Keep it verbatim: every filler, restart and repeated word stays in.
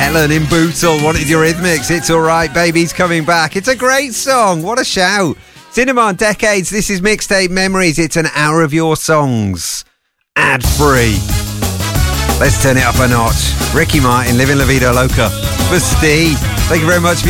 Ellen in Bootle wanted Eurythmics. It's all right, baby's coming back. It's a great song. What a shout. Cinema Decades. This is Mixtape Memories. It's an hour of your songs. Ad free. Let's turn it up a notch. Ricky Martin, Living La Vida Loca. For Steve. Thank you very much for